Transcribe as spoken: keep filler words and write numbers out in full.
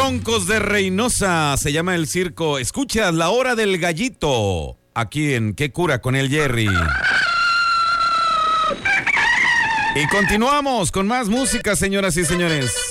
Troncos de Reynosa se llama el circo. Escuchas La Hora del Gallito aquí en ¿Qué cura con el Jerry? Y continuamos con más música, señoras y señores.